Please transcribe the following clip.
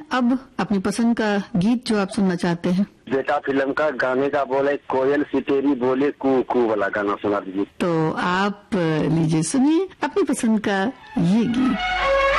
अब अपनी पसंद का गीत जो आप सुनना चाहते हैं। बेटा फिल्म का गाने का बोले कोयल सी तेरी बोले कू कू वाला गाना सुना दीजिए। तो आप लीजिए, सुनिए अपनी पसंद का ये गीत।